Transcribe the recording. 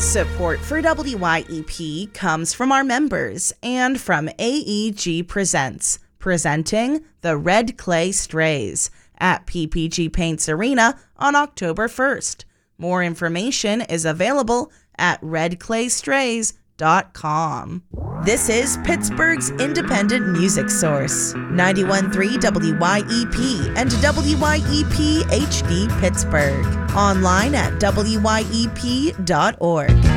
Support for WYEP comes from our members and from AEG Presents, presenting the Red Clay Strays at PPG Paints Arena on October 1st. More information is available at redclaystrays.com. This is Pittsburgh's independent music source, 91.3 WYEP and WYEP HD Pittsburgh. Online at wyep.org.